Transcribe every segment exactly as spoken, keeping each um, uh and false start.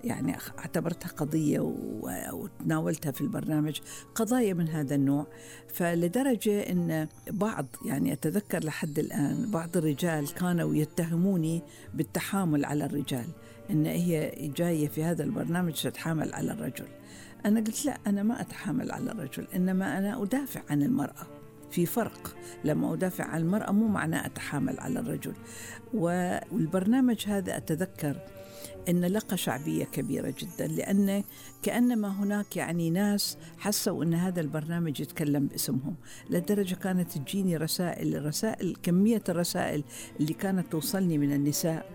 يعني اعتبرتها قضية وتناولتها في البرنامج، قضايا من هذا النوع. فلدرجة أن بعض، يعني أتذكر لحد الآن بعض الرجال كانوا يتهموني بالتحامل على الرجال، أن هي جاية في هذا البرنامج تتحامل على الرجل. أنا قلت لا، أنا ما أتحامل على الرجل، إنما أنا أدافع عن المرأة. في فرق، لما أدافع عن المرأة مو معناه أتحامل على الرجل. والبرنامج هذا أتذكر أن لقى شعبية كبيرة جدا، لأن كأنما هناك يعني ناس حسوا أن هذا البرنامج يتكلم باسمهم، لدرجة كانت تجيني رسائل رسائل كمية الرسائل اللي كانت توصلني من النساء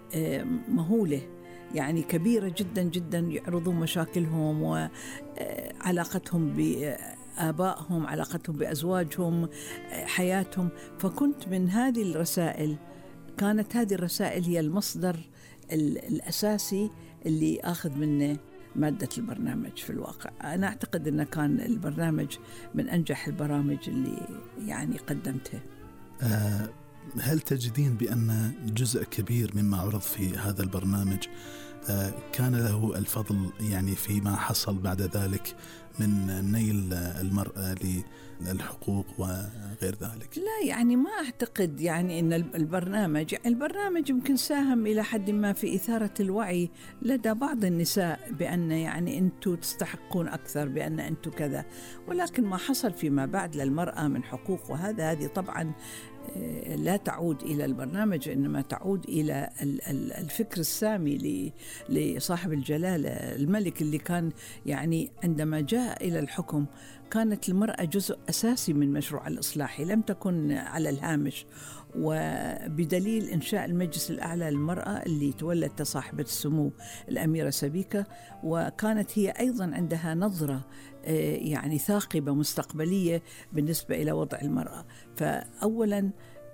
مهولة، يعني كبيرة جدا جدا، يعرضون مشاكلهم وعلاقتهم بآبائهم، علاقتهم بأزواجهم، حياتهم. فكنت من هذه الرسائل، كانت هذه الرسائل هي المصدر الأساسي اللي أخذ منه مادة البرنامج. في الواقع أنا أعتقد أنه كان البرنامج من أنجح البرامج اللي يعني قدمتها. أه هل تجدين بأن جزء كبير مما عرض في هذا البرنامج أه كان له الفضل يعني فيما حصل بعد ذلك من نيل المرأة للحقوق وغير ذلك؟ لا، يعني ما أعتقد يعني أن البرنامج يعني البرنامج يمكن ساهم إلى حد ما في إثارة الوعي لدى بعض النساء بأن يعني أنتوا تستحقون أكثر، بأن أنتوا كذا. ولكن ما حصل فيما بعد للمرأة من حقوق وهذا، هذه طبعا لا تعود إلى البرنامج، إنما تعود إلى الفكر السامي لصاحب الجلالة الملك، اللي كان يعني عندما جاء إلى الحكم كانت المرأة جزء أساسي من مشروع الإصلاحي، لم تكن على الهامش. وبدليل إنشاء المجلس الأعلى للمرأة اللي تولت صاحبة السمو الأميرة سبيكة، وكانت هي أيضا عندها نظرة يعني ثاقبة مستقبلية بالنسبة إلى وضع المرأة. فأولا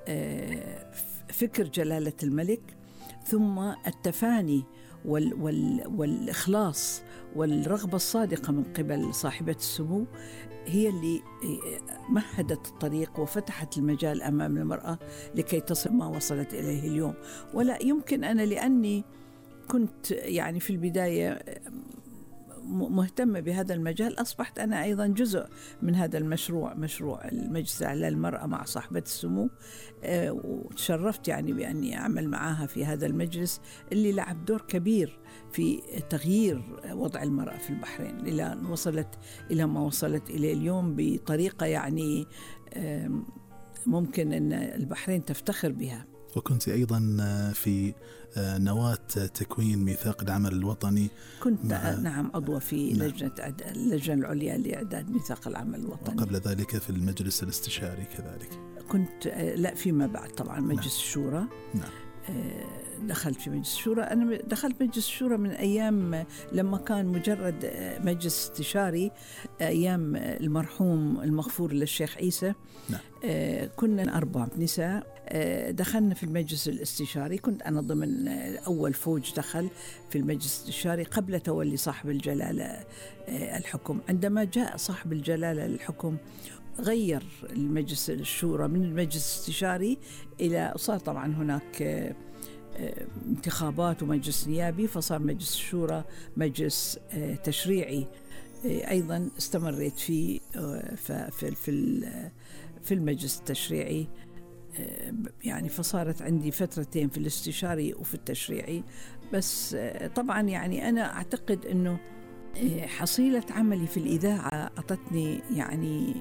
فكر جلالة الملك، ثم التفاني وال وال والإخلاص والرغبة الصادقة من قبل صاحبة السمو هي اللي مهدت الطريق وفتحت المجال أمام المرأة لكي تصل ما وصلت إليه اليوم. ولا يمكن أنا، لأني كنت يعني في البداية مهتمة بهذا المجال، أصبحت أنا أيضا جزء من هذا المشروع، مشروع المجلس الأعلى للمرأة مع صاحبة السمو. أه وتشرفت يعني بأني أعمل معها في هذا المجلس اللي لعب دور كبير في تغيير وضع المرأة في البحرين إلى أن وصلت إلى ما وصلت إليه اليوم بطريقة يعني ممكن أن البحرين تفتخر بها. وكنت أيضا في نواة تكوين ميثاق العمل الوطني. كنت نعم عضوة في نعم. لجنة اللجنة العليا لإعداد ميثاق العمل الوطني. وقبل ذلك في المجلس الاستشاري كذلك. كنت لا فيما بعد طبعا مجلس نعم. الشورى. نعم. دخلت في مجلس الشورى. أنا دخلت مجلس الشورى من أيام لما كان مجرد مجلس استشاري، أيام المرحوم المغفور للشيخ عيسى. نعم. كنا أربع نساء دخلنا في المجلس الاستشاري. كنت أنا ضمن أول فوج دخل في المجلس الاستشاري قبل تولي صاحب الجلالة الحكم. عندما جاء صاحب الجلالة الحكم غير المجلس الشورى من المجلس الاستشاري إلى، صار طبعا هناك انتخابات ومجلس نيابي، فصار مجلس الشورى مجلس تشريعي. أيضا استمريت في في في في المجلس التشريعي، يعني فصارت عندي فترتين في الاستشاري وفي التشريعي. بس طبعا يعني أنا أعتقد أنه حصيلة عملي في الإذاعة أعطتني يعني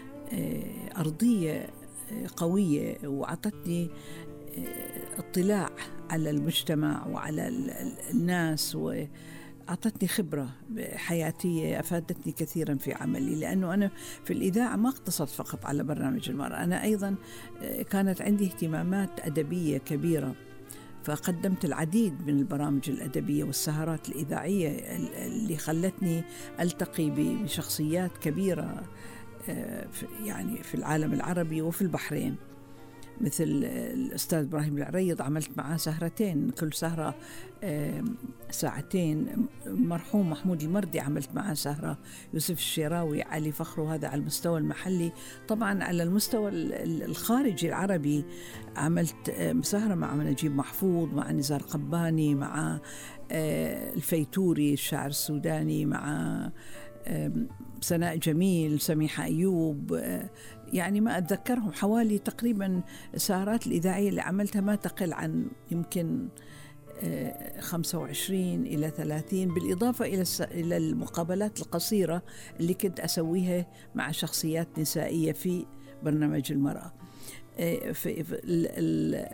أرضية قوية، وأعطتني اطلاع على المجتمع وعلى الناس، وأعطتني خبرة حياتية أفادتني كثيرا في عملي. لأنه أنا في الإذاعة ما اقتصرت فقط على برنامج المرأة، أنا أيضا كانت عندي اهتمامات أدبية كبيرة، فقدمت العديد من البرامج الأدبية والسهرات الإذاعية اللي خلتني ألتقي بشخصيات كبيرة يعني في العالم العربي وفي البحرين. مثل الأستاذ إبراهيم العريض عملت معاه سهرتين، كل سهرة ساعتين. المرحوم محمود المردي عملت معاه سهرة، يوسف الشيراوي، علي فخرو، هذا على المستوى المحلي. طبعا على المستوى الخارجي العربي عملت سهرة مع نجيب محفوظ، مع نزار قباني، مع الفيتوري الشاعر السوداني، مع سناء جميل، سميحة أيوب، يعني ما أتذكرهم. حوالي تقريبا السهرات الإذاعية اللي عملتها ما تقل عن يمكن خمسة وعشرين إلى ثلاثين، بالإضافة إلى إلى المقابلات القصيرة اللي كنت أسويها مع شخصيات نسائية في برنامج المرأة. في